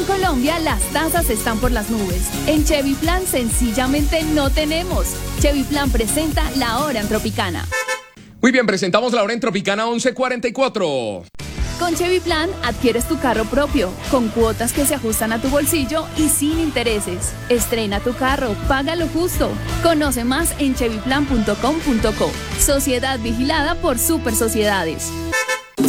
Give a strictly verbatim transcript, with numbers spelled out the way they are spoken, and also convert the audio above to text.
Colombia las tasas están por las nubes. En Chevy Plan sencillamente no tenemos. Chevy Plan presenta La Hora en Tropicana. Muy bien, presentamos La Hora en Tropicana once cuarenta y cuatro. Con Chevy Plan adquieres tu carro propio, con cuotas que se ajustan a tu bolsillo y sin intereses. Estrena tu carro, paga lo justo. Conoce más en chevy plan punto com punto co. Sociedad vigilada por Super Sociedades.